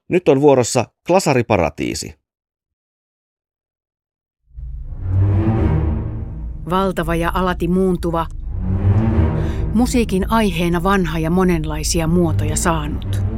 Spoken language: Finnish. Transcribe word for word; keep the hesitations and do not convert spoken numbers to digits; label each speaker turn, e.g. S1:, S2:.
S1: Nyt on vuorossa Glasariparatiisi.
S2: Valtava ja alati muuntuva, musiikin aiheena vanha ja monenlaisia muotoja saanut.